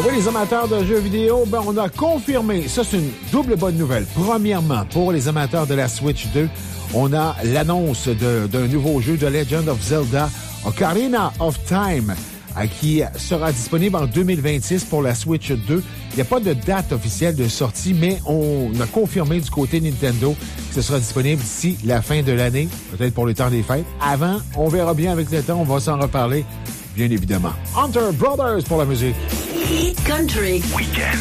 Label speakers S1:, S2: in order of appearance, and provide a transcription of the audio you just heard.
S1: oui, les amateurs de jeux vidéo, on a confirmé, ça c'est une double bonne nouvelle. Premièrement, pour les amateurs de la Switch 2, on a l'annonce d'un nouveau jeu de Legend of Zelda, Ocarina of Time, qui sera disponible en 2026 pour la Switch 2. Il n'y a pas de date officielle de sortie, mais on a confirmé du côté Nintendo que ce sera disponible d'ici la fin de l'année, peut-être pour le temps des fêtes. Avant, on verra bien avec le temps, on va s'en reparler, bien évidemment. Hunter Brothers pour la musique.
S2: Country Weekend.